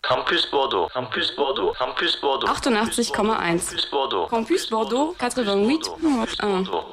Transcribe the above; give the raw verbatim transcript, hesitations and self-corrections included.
Campus Bordeaux, Campus Bordeaux, Campus Bordeaux. achtundachtzig Komma eins. Campus Bordeaux. Campus Bordeaux, quatre-vingt-huit Komma eins.